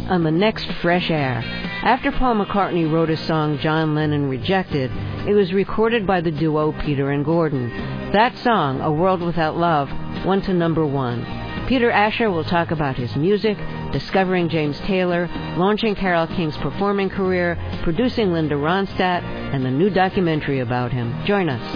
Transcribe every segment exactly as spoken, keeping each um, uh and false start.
on the next Fresh Air. After Paul McCartney wrote a song John Lennon rejected, it was recorded by the duo Peter and Gordon. That song, A World Without Love, went to number one. Peter Asher will talk about his music, discovering James Taylor, launching Carole King's performing career, producing Linda Ronstadt, and the new documentary about him. Join us.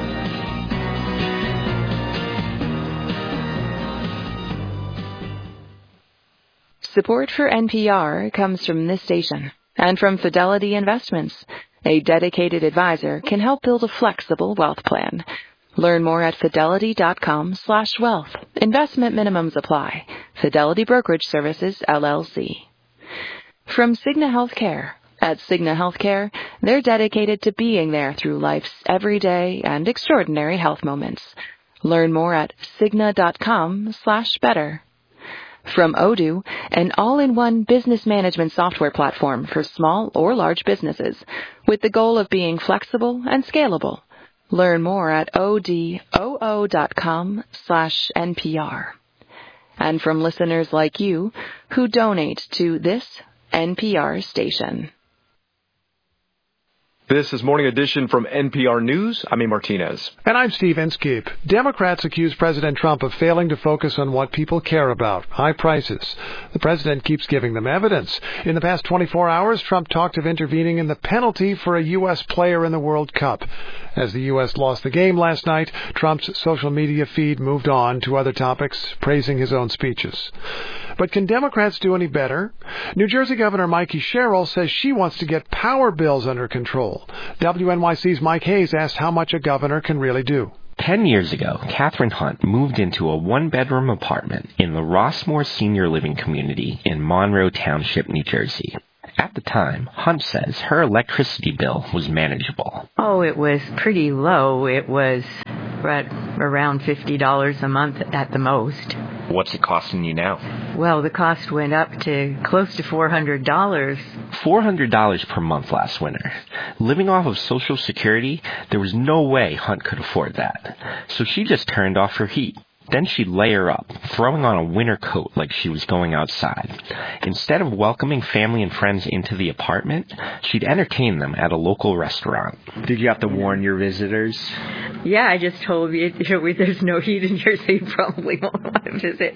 Support for N P R comes from this station and from Fidelity Investments. A dedicated advisor can help build a flexible wealth plan. Learn more at fidelity.com slash wealth. Investment minimums apply. Fidelity Brokerage Services, L L C. From Cigna Healthcare. At Cigna Healthcare, they're dedicated to being there through life's everyday and extraordinary health moments. Learn more at cigna.com slash better. From Odoo, an all-in-one business management software platform for small or large businesses, with the goal of being flexible and scalable. Learn more at odoo.com slash NPR. And from listeners like you who donate to this N P R station. This is Morning Edition from N P R News. I'm A. Martinez. And I'm Steve Inskeep. Democrats accuse President Trump of failing to focus on what people care about, high prices. The president keeps giving them evidence. In the past twenty-four hours, Trump talked of intervening in the penalty for a U S player in the World Cup. As the U S lost the game last night, Trump's social media feed moved on to other topics, praising his own speeches. But can Democrats do any better? New Jersey Governor Mikey Sherrill says she wants to get power bills under control. W N Y C's Mike Hayes asked how much a governor can really do. Ten years ago, Catherine Hunt moved into a one-bedroom apartment in the Rossmore Senior Living Community in Monroe Township, New Jersey. At the time, Hunt says her electricity bill was manageable. Oh, it was pretty low. It was right around fifty dollars a month at the most. What's it costing you now? Well, the cost went up to close to four hundred dollars. four hundred dollars per month last winter. Living off of Social Security, there was no way Hunt could afford that. So she just turned off her heat. Then she'd layer up, throwing on a winter coat like she was going outside. Instead of welcoming family and friends into the apartment, she'd entertain them at a local restaurant. Did you have to warn your visitors? Yeah, I just told you, you know, there's no heat in here, so you probably won't want to visit.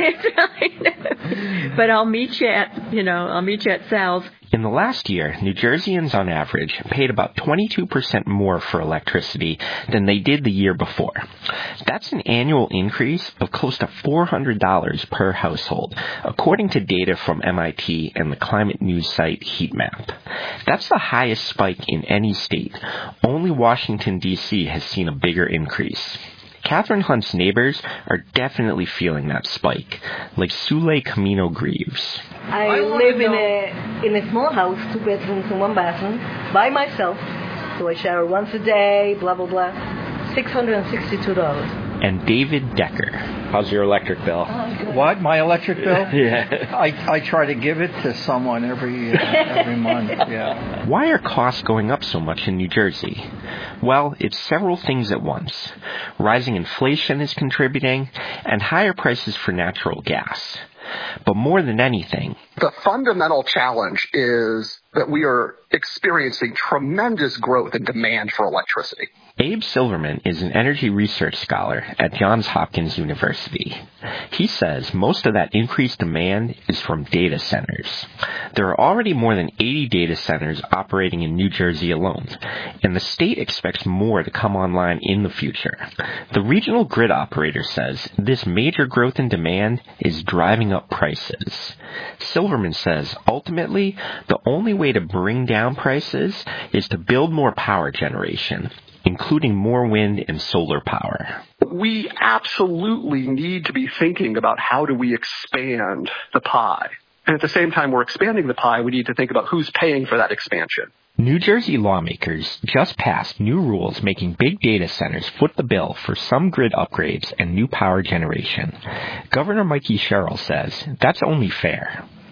But I'll meet you at, you know, I'll meet you at Sal's. In the last year, New Jerseyans on average paid about twenty-two percent more for electricity than they did the year before. That's an annual increase of close to four hundred dollars per household, according to data from M I T and the climate news site HeatMap. That's the highest spike in any state. Only Washington, D C has seen a bigger increase. Catherine Hunt's neighbors are definitely feeling that spike, like Sule Camino Greaves. I, I live in a in a small house, two bedrooms and one bathroom, by myself. So I shower once a day, blah, blah, blah. six hundred sixty-two dollars. And David Decker. How's your electric bill? Oh, what? My electric bill? Yeah. I I try to give it to someone every uh, every month. Yeah. Why are costs going up so much in New Jersey? Well, it's several things at once. Rising inflation is contributing, and higher prices for natural gas. But more than anything, the fundamental challenge is that we are experiencing tremendous growth in demand for electricity. Abe Silverman is an energy research scholar at Johns Hopkins University. He says most of that increased demand is from data centers. There are already more than eighty data centers operating in New Jersey alone, and the state expects more to come online in the future. The regional grid operator says this major growth in demand is driving up prices. Silverman says ultimately the only way to bring down prices is to build more power generation, including more wind and solar power. We absolutely need to be thinking about how do we expand the pie. And at the same time we're expanding the pie, we need to think about who's paying for that expansion. New Jersey lawmakers just passed new rules making big data centers foot the bill for some grid upgrades and new power generation. Governor Mikey Sherrill says that's only fair.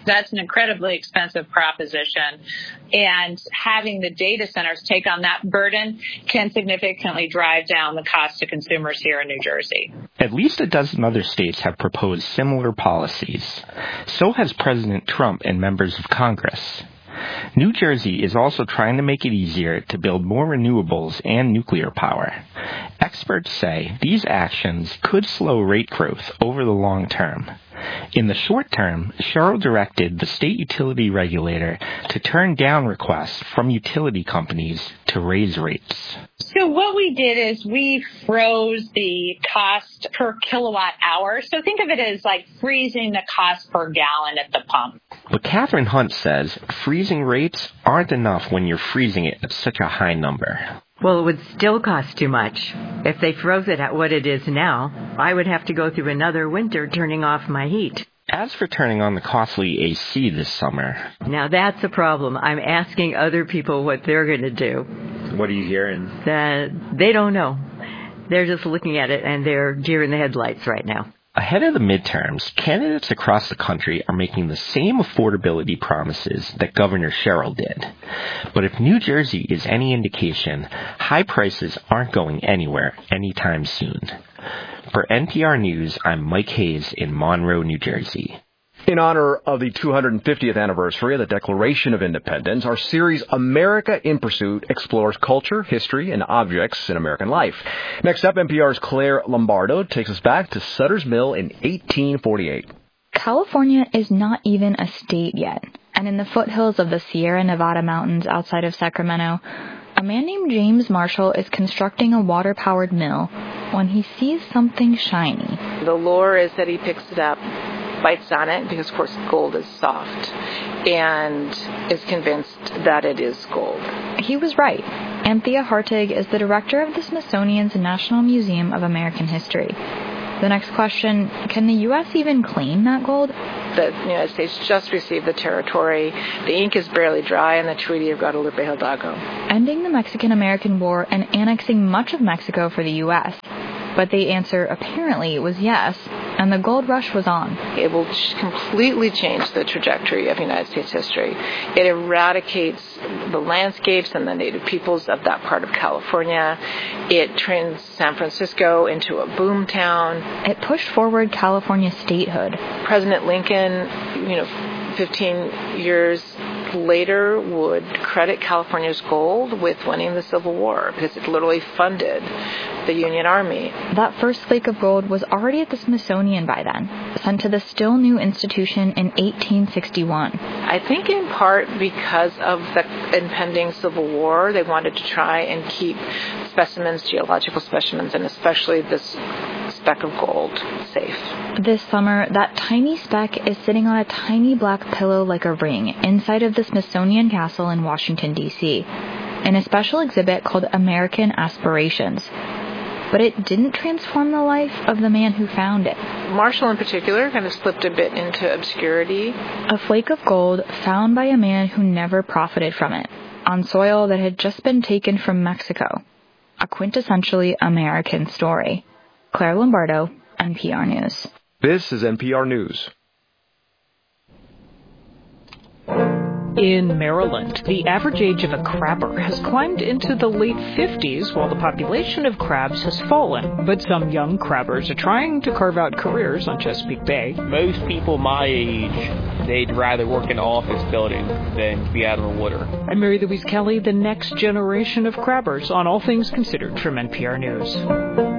That's an incredibly expensive proposition. And having the data centers take on that burden can significantly drive down the cost to consumers here in New Jersey. At least a dozen other states have proposed similar policies. So has President Trump and members of Congress. New Jersey is also trying to make it easier to build more renewables and nuclear power. Experts say these actions could slow rate growth over the long term. In the short term, Sherrill directed the state utility regulator to turn down requests from utility companies to raise rates. So what we did is we froze the cost per kilowatt hour. So think of it as like freezing the cost per gallon at the pump. But Catherine Hunt says freezing rates aren't enough when you're freezing it at such a high number. Well, it would still cost too much. If they froze it at what it is now, I would have to go through another winter turning off my heat. As for turning on the costly A C this summer... Now that's a problem. I'm asking other people what they're going to do. What are you hearing? That they don't know. They're just looking at it and they're deer in the headlights right now. Ahead of the midterms, candidates across the country are making the same affordability promises that Governor Sherrill did. But if New Jersey is any indication, high prices aren't going anywhere anytime soon. For N P R News, I'm Mike Hayes in Monroe, New Jersey. In honor of the two hundred fiftieth anniversary of the Declaration of Independence, our series America in Pursuit explores culture, history, and objects in American life. Next up, N P R's Claire Lombardo takes us back to Sutter's Mill in eighteen forty-eight. California is not even a state yet, and in the foothills of the Sierra Nevada mountains outside of Sacramento, a man named James Marshall is constructing a water-powered mill when he sees something shiny. The lure is that he picks it up, bites on it, because, of course, gold is soft, and is convinced that it is gold. He was right. Anthea Hartig is the director of the Smithsonian's National Museum of American History. The next question, can the U S even claim that gold? The United States just received the territory. The ink is barely dry in the Treaty of Guadalupe Hidalgo. Ending the Mexican-American War and annexing much of Mexico for the U S But the answer apparently was yes, and the gold rush was on. It will completely change the trajectory of United States history. It eradicates the landscapes and the native peoples of that part of California. It turns San Francisco into a boom town. It pushed forward California statehood. President Lincoln, you know, fifteen years later would credit California's gold with winning the Civil War because it literally funded the Union Army. That first flake of gold was already at the Smithsonian by then, sent to the still new institution in eighteen sixty-one. I think in part because of the impending Civil War, they wanted to try and keep specimens, geological specimens, and especially this speck of gold safe. This summer, that tiny speck is sitting on a tiny black pillow like a ring inside of the Smithsonian Castle in Washington, D C, in a special exhibit called American Aspirations. But it didn't transform the life of the man who found it. Marshall, in particular, kind of slipped a bit into obscurity. A flake of gold found by a man who never profited from it, on soil that had just been taken from Mexico. A quintessentially American story. Claire Lombardo, N P R News. This is N P R News. In Maryland, the average age of a crabber has climbed into the late fifties while the population of crabs has fallen. But some young crabbers are trying to carve out careers on Chesapeake Bay. Most people my age, they'd rather work in an office building than be out on the water. I'm Mary Louise Kelly, the next generation of crabbers on All Things Considered from N P R News.